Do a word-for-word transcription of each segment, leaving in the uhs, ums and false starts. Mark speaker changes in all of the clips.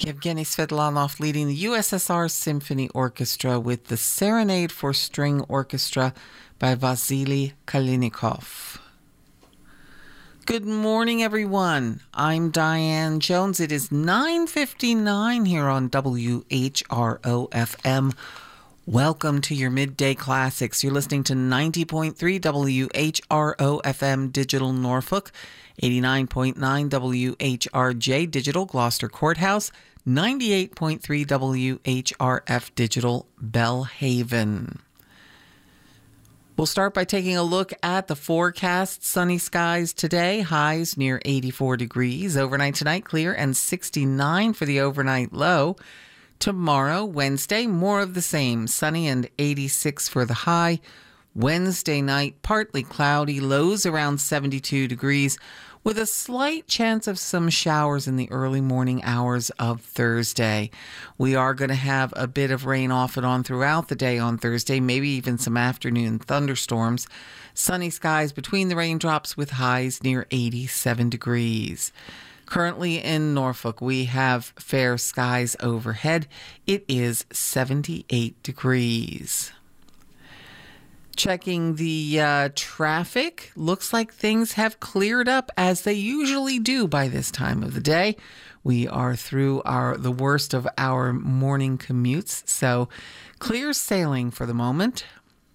Speaker 1: Yevgeny Svetlanov leading the U S S R Symphony Orchestra with the Serenade for String Orchestra by Vasily Kalinikov. Good morning, everyone. I'm Diane Jones. It is nine fifty-nine here on W H R O F M. Welcome to your Midday Classics. You're listening to ninety point three W H R O F M Digital Norfolk, eighty-nine point nine W H R J Digital Gloucester Courthouse, ninety-eight point three W H R F Digital Bellhaven. We'll start by taking a look at the forecast. Sunny skies today, highs near eighty-four degrees. Overnight tonight, clear and sixty-nine for the overnight low. Tomorrow, Wednesday, more of the same, sunny and eighty-six for the high. Wednesday night, partly cloudy, lows around seventy-two degrees, with a slight chance of some showers in the early morning hours of Thursday. We are going to have a bit of rain off and on throughout the day on Thursday, maybe even some afternoon thunderstorms. Sunny skies between the raindrops with highs near eighty-seven degrees. Currently in Norfolk, we have fair skies overhead. It is seventy-eight degrees. Checking the uh, traffic, looks like things have cleared up as they usually do by this time of the day. We are through our the worst of our morning commutes, so clear sailing for the moment.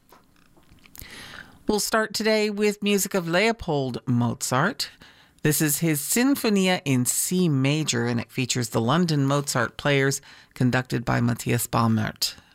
Speaker 1: We'll start today with music of Leopold Mozart. This is his Sinfonia in C major, and it features the London Mozart Players, conducted by Matthias Balmert.